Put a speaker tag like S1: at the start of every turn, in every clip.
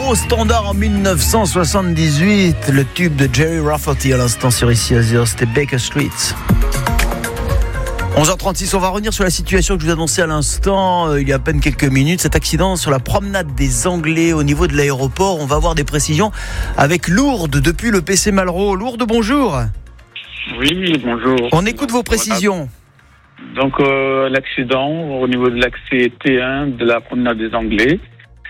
S1: gros standard en 1978, le tube de Jerry Rafferty à l'instant sur Ici Azur, c'était Baker Street. 11h36, on va revenir sur la situation que je vous annonçais à l'instant, il y a à peine quelques minutes, cet accident sur la promenade des Anglais au niveau de l'aéroport. On va avoir des précisions avec Lourdes depuis le PC Malraux. Lourdes, bonjour.
S2: Oui, bonjour.
S1: On écoute vos précisions.
S2: Donc, l'accident au niveau de l'accès T1 de la promenade des Anglais.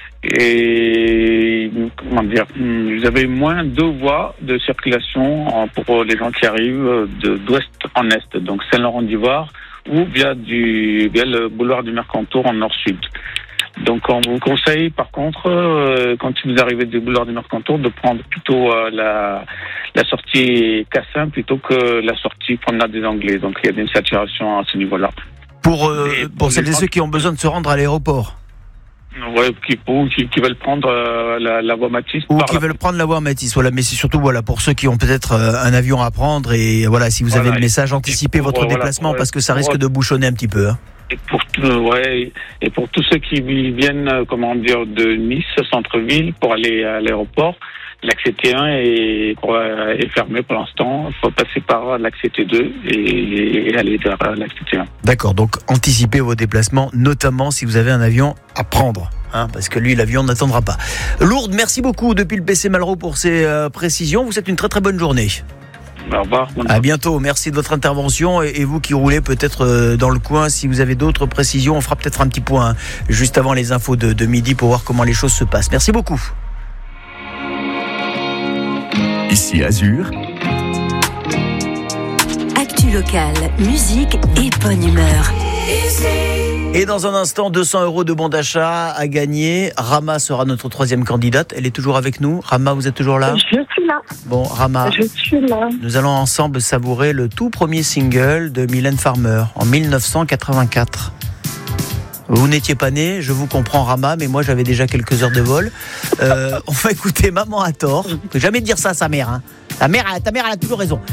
S2: Et, vous avez moins 2 voies de circulation pour les gens qui arrivent d'ouest en est, donc Saint-Laurent-d'Ivoire ou via le boulevard du Mercantour en nord-sud. Donc on vous conseille par contre, quand vous arrivez du boulevard du Mercantour, de prendre plutôt la sortie Cassin plutôt que la sortie promenade des Anglais. Donc il y a une saturation à ce niveau-là.
S1: Pour celles et ceux qui ont besoin de se rendre à l'aéroport.
S2: Ouais, qui veulent prendre la voie Matisse.
S1: Ou qui veulent prendre la voie Matisse, voilà. Mais c'est surtout pour ceux qui ont peut-être un avion à prendre. Et voilà, si vous avez le message, anticipez votre déplacement parce que ça risque de bouchonner un petit peu. Hein.
S2: Et pour tous ceux qui viennent, de Nice, centre-ville, pour aller à l'aéroport, l'accès T1 est fermé pour l'instant. Il faut passer par l'accès T2 et aller vers l'accès T1.
S1: D'accord, donc anticipez vos déplacements, notamment si vous avez un avion à prendre. Parce que lui, l'avion n'attendra pas. Lourdes, merci beaucoup depuis le PC Malraux pour ces précisions. Vous êtes une très très bonne journée.
S2: Au revoir.
S1: À bientôt, merci de votre intervention. Et vous qui roulez peut-être dans le coin, si vous avez d'autres précisions, on fera peut-être un petit point juste avant les infos de midi pour voir comment les choses se passent. Merci beaucoup.
S3: Ici Azur.
S4: Actu locale, musique et bonne humeur.
S1: Et dans un instant, 200 € de bon d'achat à gagner. Rama sera notre 3e candidate. Elle est toujours avec nous. Rama, vous êtes toujours là ?
S5: Je suis là.
S1: Bon, Rama,
S5: je suis là.
S1: Nous allons ensemble savourer le tout premier single de Mylène Farmer en 1984. Vous n'étiez pas né, je vous comprends Rama, mais moi j'avais déjà quelques heures de vol. On va écouter Maman a tort. Faut jamais dire ça à sa mère. Ta mère elle a toujours raison.